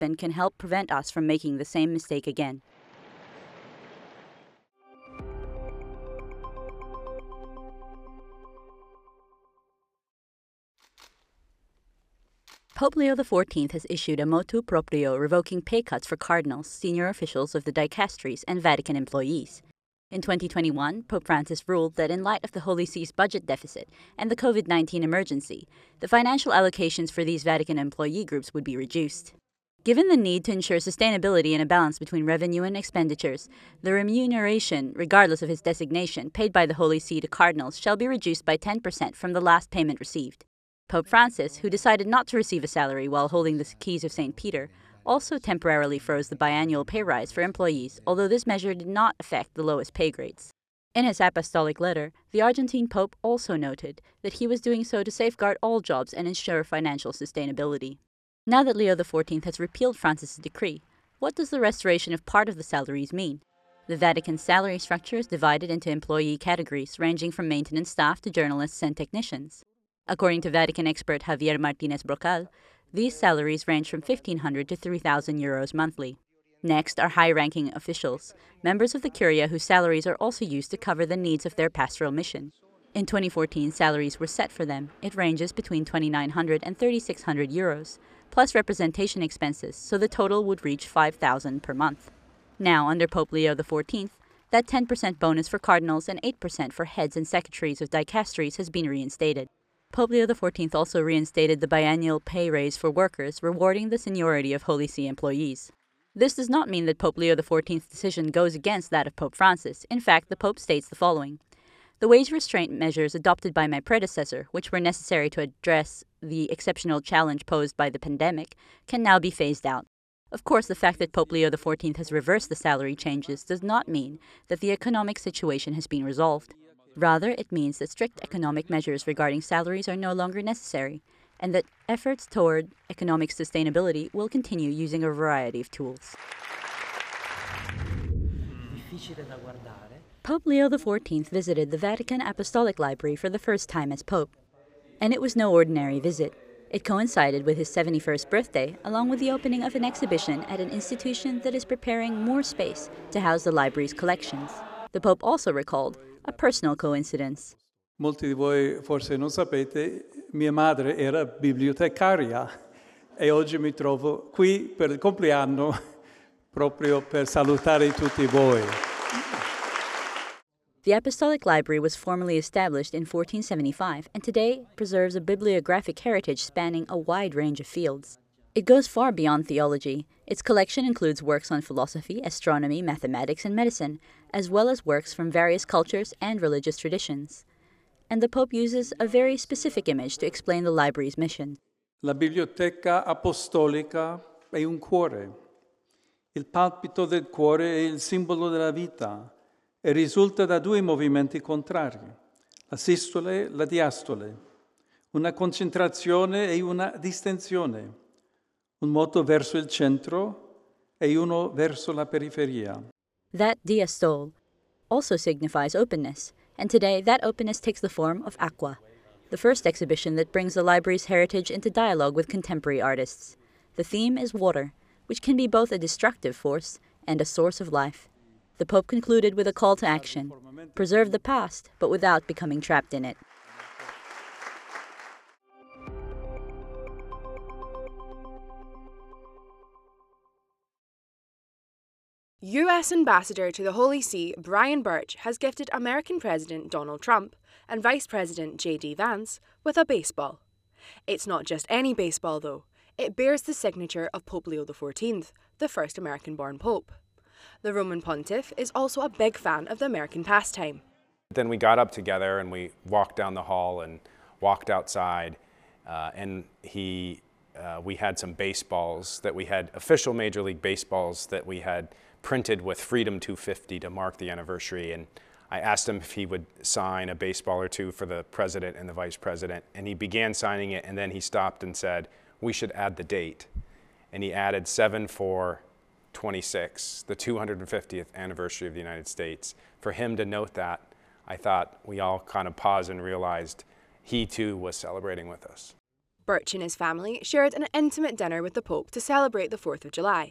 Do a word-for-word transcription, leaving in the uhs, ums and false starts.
and can help prevent us from making the same mistake again. Pope Leo the fourteenth has issued a motu proprio revoking pay cuts for cardinals, senior officials of the dicasteries, and Vatican employees. In twenty twenty-one, Pope Francis ruled that in light of the Holy See's budget deficit and the COVID nineteen emergency, the financial allocations for these Vatican employee groups would be reduced. Given the need to ensure sustainability and a balance between revenue and expenditures, the remuneration, regardless of his designation, paid by the Holy See to cardinals shall be reduced by ten percent from the last payment received. Pope Francis, who decided not to receive a salary while holding the keys of Saint Peter, also temporarily froze the biannual pay rise for employees, although this measure did not affect the lowest pay grades. In his apostolic letter, the Argentine Pope also noted that he was doing so to safeguard all jobs and ensure financial sustainability. Now that Leo the fourteenth has repealed Francis' decree, what does the restoration of part of the salaries mean? The Vatican's salary structure is divided into employee categories ranging from maintenance staff to journalists and technicians. According to Vatican expert Javier Martinez Brocal, these salaries range from fifteen hundred to three thousand euros monthly. Next are high-ranking officials, members of the Curia whose salaries are also used to cover the needs of their pastoral mission. In twenty fourteen, salaries were set for them. It ranges between twenty-nine hundred and thirty-six hundred euros, plus representation expenses, so the total would reach five thousand per month. Now, under Pope Leo the fourteenth, that ten percent bonus for cardinals and eight percent for heads and secretaries of dicasteries has been reinstated. Pope Leo the fourteenth also reinstated the biannual pay raise for workers, rewarding the seniority of Holy See employees. This does not mean that Pope Leo the fourteenth's decision goes against that of Pope Francis. In fact, the Pope states the following: "The wage restraint measures adopted by my predecessor, which were necessary to address the exceptional challenge posed by the pandemic, can now be phased out." Of course, the fact that Pope Leo the fourteenth has reversed the salary changes does not mean that the economic situation has been resolved. Rather, it means that strict economic measures regarding salaries are no longer necessary, and that efforts toward economic sustainability will continue using a variety of tools. Pope Leo the fourteenth visited the Vatican Apostolic Library for the first time as Pope. And it was no ordinary visit. It coincided with his seventy-first birthday, along with the opening of an exhibition at an institution that is preparing more space to house the library's collections. The Pope also recalled a personal coincidence. Molti di voi forse non sapete, mia madre era bibliotecaria e oggi mi trovo qui per il compleanno proprio per salutare tutti voi. The Apostolic Library was formally established in fourteen seventy-five and today preserves a bibliographic heritage spanning a wide range of fields. It goes far beyond theology. Its collection includes works on philosophy, astronomy, mathematics, and medicine, as well as works from various cultures and religious traditions. And the Pope uses a very specific image to explain the library's mission. La biblioteca apostolica è un cuore. Il palpito del cuore è il simbolo della vita e risulta da due movimenti contrari, la sistole e la diastole, una concentrazione e una distensione, un moto verso il centro e uno verso la periferia. That diastole also signifies openness, and today that openness takes the form of Aqua, the first exhibition that brings the library's heritage into dialogue with contemporary artists. The theme is water, which can be both a destructive force and a source of life. The Pope concluded with a call to action: preserve the past, but without becoming trapped in it. U S Ambassador to the Holy See Brian Birch has gifted American President Donald Trump and Vice President J D Vance with a baseball. It's not just any baseball, though. It bears the signature of Pope Leo the fourteenth, the first American-born pope. The Roman pontiff is also a big fan of the American pastime. Then we got up together and we walked down the hall and walked outside, uh, and he, uh, we had some baseballs that we had, official Major League Baseballs that we had printed with Freedom two fifty to mark the anniversary, and I asked him if he would sign a baseball or two for the president and the vice president, and he began signing it, and then he stopped and said, we should add the date. And he added seven four twenty-six, the two hundred fiftieth anniversary of the United States. For him to note that, I thought we all kind of paused and realized he too was celebrating with us. Birch and his family shared an intimate dinner with the Pope to celebrate the fourth of July.